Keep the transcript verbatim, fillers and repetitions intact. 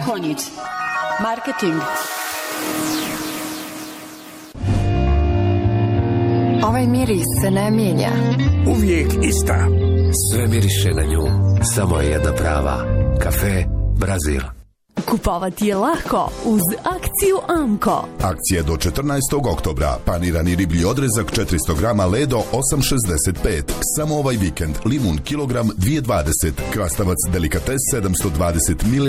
Konjic. Marketing. Ovaj miris se ne mijenja. Uvijek ista. Sve miriše na nju. Samo je jedna prava. Kafe Brazil. Kupovati je lako uz akciju Amko. Akcija do četrnaestog oktobra. Panirani riblji odrezak četiristo grama Ledo osam šezdeset pet. Samo ovaj vikend. Limun kilogram dvije dvadeset. Krastavac delikates sedamsto dvadeset mililitara.